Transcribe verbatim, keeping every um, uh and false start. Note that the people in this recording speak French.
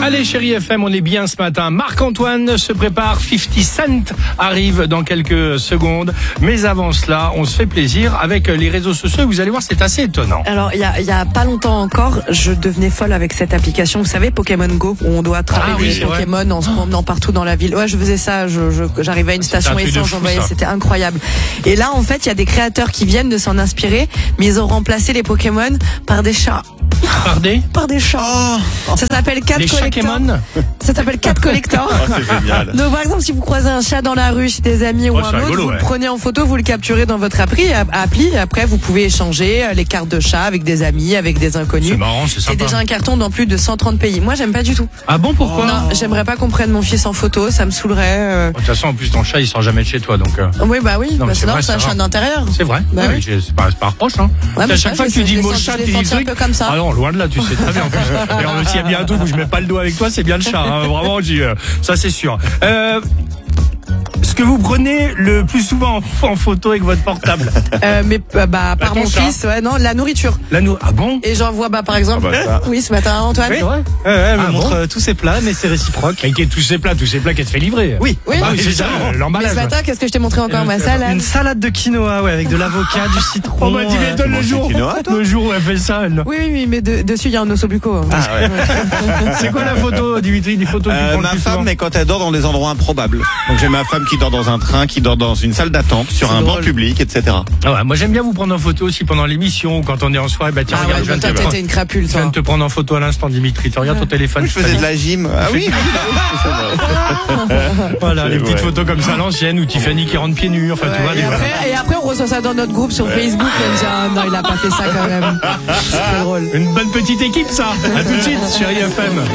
Allez, chérie F M, on est bien ce matin. Marc-Antoine se prépare, cinquante Cent arrive dans quelques secondes. Mais avant cela, on se fait plaisir avec les réseaux sociaux. Vous allez voir, c'est assez étonnant. Alors, il y a, il y a pas longtemps encore, je devenais folle avec cette application. Vous savez, Pokémon Go, où on doit attraper Ah oui, des c'est Pokémon vrai. en se promenant partout dans la ville. Ouais, je faisais ça. Je, je, j'arrivais à une C'était station un truc de essence, fou, j'envoyais, ça. c'était incroyable. Et là, en fait, il y a des créateurs qui viennent de s'en inspirer, mais ils ont remplacé les Pokémon par des chats. Pardon. Par des chats. Ça s'appelle Cat Les Collector. Pokémon. Ça s'appelle Cat Collector. Oh, c'est génial. Donc, par exemple, si vous croisez un chat dans la rue chez des amis ou Ouais, un c'est autre, rigolo, vous ouais. le prenez en photo, vous le capturez dans votre appli, appli et après vous pouvez échanger les cartes de chat avec des amis, avec des inconnus. C'est marrant, c'est C'est sympa. déjà un carton dans plus de cent trente pays. Moi, j'aime pas du tout. Ah bon, pourquoi? Non, j'aimerais pas qu'on prenne mon fils en photo, ça me saoulerait. euh. De toute façon, en plus, ton chat, il sort jamais de chez toi, donc. euh, Oui, bah oui, Non, mais bah, c'est sinon vrai, c'est un c'est chat rare. d'intérieur. C'est vrai. Bah oui, oui. j'ai- c'est pas, c'est pas un reproche, hein. Ouais, mais à ça, chaque fois je que tu les dis le sens- mot je chat, les tu dis le sens un truc. peu comme ça. Ah non, loin de là, tu sais très bien en plus. Et alors, s'il y a bien un truc où je mets pas le doigt avec toi, c'est bien le chat. Hein. Vraiment, j'y, euh, ça c'est sûr. Euh, ce que vous prenez le plus souvent en, en photo avec votre portable. Euh, mais euh, bah par ton mon chat. fils, ouais, non, la nourriture. La nou- Ah bon? Et j'en vois bah par exemple, Ah bah ça. oui, ce matin Antoine. Oui, c'est vrai. Ouais, ouais, elle me Ah montre bon euh, tous ses plats, mais c'est réciproque. Et qui est tous ces plats, tous ces plats qu'elle te fait livrer. Oui, Oui. Ah oui, c'est ça, évidemment. Mais l'emballage. ce matin, qu'est-ce que je t'ai montré encore, ma Euh, salade? Une salade de quinoa, ouais, avec de l'avocat, du citron. Oh bah tu euh, m'étonnes le manges jour, du quinoa, toi le jour où elle fait ça. Elle... Oui, oui, oui, mais de- dessus il y a un ossobuco. hein. Ah ouais. C'est quoi la photo, Dimitri, des photos que tu Euh, prends le ma plus femme, souvent? mais quand elle dort dans des endroits improbables. Donc j'ai ma femme qui dort dans un train, qui dort dans une salle d'attente, sur C'est un banc drôle. public, et cetera. Ah ouais, moi j'aime bien vous prendre en photo aussi pendant l'émission ou quand on est en soirée. Bah tiens, Ah regarde, ouais, je viens, toi de te t'étais prendre, une crapule, je viens toi. de te prendre en photo à l'instant, Dimitri. Tu regardes ton téléphone. Je faisais de la gym. Ah oui, Voilà, C'est les petites vrai. photos comme ça à l'ancienne où Tiffany qui rentre pieds nus. Enfin, tu vois, Ouais, des et, voilà. après, et après, on reçoit ça dans notre groupe sur Facebook. Et on dit, ah, non, il a pas fait ça quand même. C'est très drôle. Une bonne petite équipe, ça. À tout de suite, chérie F M.